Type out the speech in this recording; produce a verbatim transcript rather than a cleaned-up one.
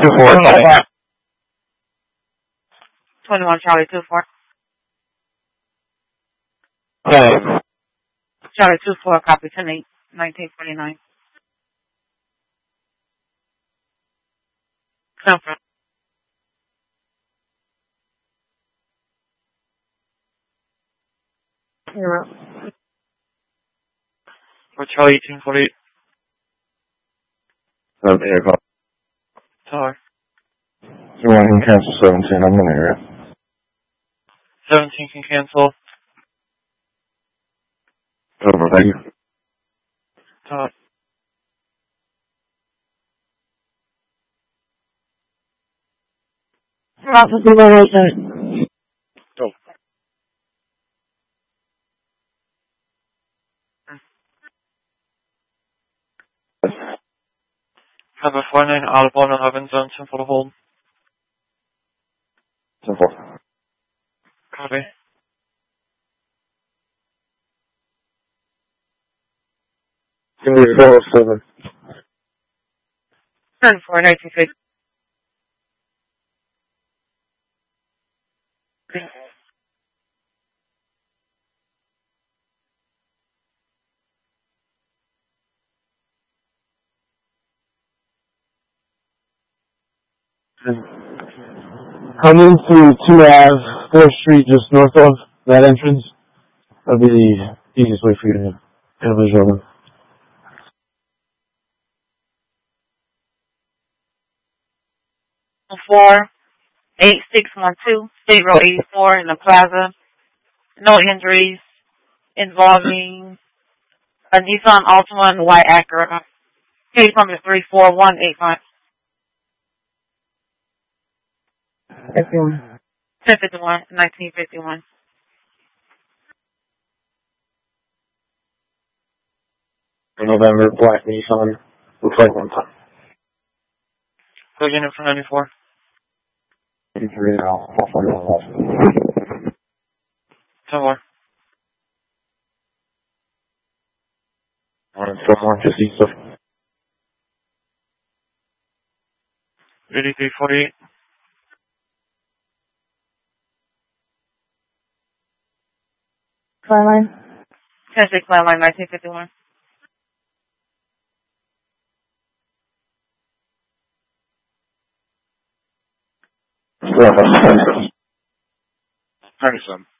two four. twenty-one Charlie two four. Okay. Charlie two four, copy ten eight, nineteen forty-nine. Confirm. Zero. For Charlie eighteen forty-eight. Seven eight o'clock. Tower. You want to cancel seventeen? I'm in the area. seventeen can cancel. Over, thank you. Tower. Alpha zero eight nine. Go. Cover four nine out of one eleven zone ten for the hold. ten four. Copy. Give me four seven. ten four, nineteen fifty. Coming through two Ave, fourth Street, just north of that entrance. That'll be the easiest way for you to get a visual of them. four eight six one two, State Road eighty-four in the plaza. No injuries involving a Nissan Altima and a white Acura. Case number three four one eight five. fifty-one. ten fifty-one, nineteen fifty-one. November, black Nissan. Looks like one time. Go unit for ninety-four. eighty-three now. I'll find out last. ten four. Alright, still more, just east of. eighty-three forty-eight. Landline. ten six landline, nineteen fifty-one. thirty-seven.